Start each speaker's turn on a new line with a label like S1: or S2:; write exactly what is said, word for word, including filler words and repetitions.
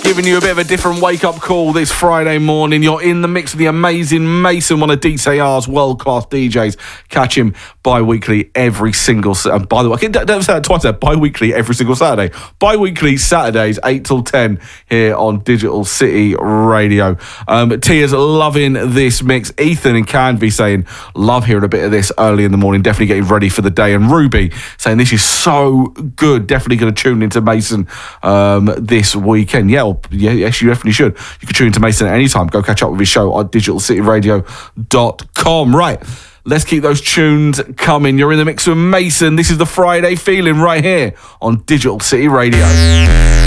S1: giving you a bit of a different wake-up call this Friday morning. You're in the mix with the amazing Mason, one of D T R's world-class D Js. Catch him bi-weekly every single... Uh, by the way, don't, don't say that twice. There. Bi-weekly every single Saturday. Bi-weekly Saturdays, eight till ten here on Digital City Radio. Um, Tia's loving this mix. Ethan in Canby saying, love hearing a bit of this early in the morning. Definitely getting ready for the day. And Ruby saying, this is so good. Definitely going to tune into Mason um, this weekend. Yeah, well, yeah, yes, you definitely should. You can tune into Mason at any time. Go catch up with his show on digital city radio dot com. Right, let's keep those tunes coming. You're in the mix with Mason. This is the Friday feeling right here on Digital City Radio.